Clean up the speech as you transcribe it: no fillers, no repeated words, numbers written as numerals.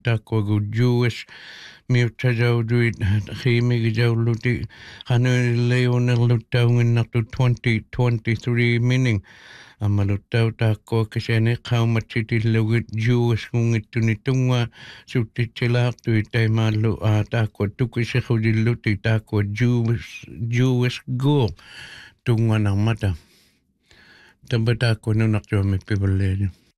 tako go Jewish miuta jau duit khimi jau luti hanu leoner lutaungin na to 2023 meaning amalutau tako kisene kaumatiti lugit Jewish kungituni tunga suti chilak tu itai malu tako tukisi khudi luti tako Jewish go tunga na mata tabata ko nunak jo me pibaleja